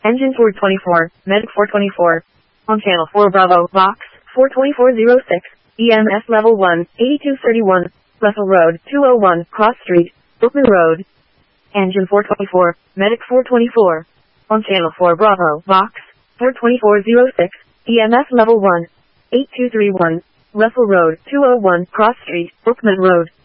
Engine 424, Medic 424. On channel 4 Bravo, Vox, 42406, EMS level 1, 8231, Russell Road, 201, Cross Street, Brookman Road. Engine 424, Medic 424. On channel 4 Bravo, Vox, 42406, EMS level 1, 8231, Russell Road, 201, Cross Street, Brookman Road.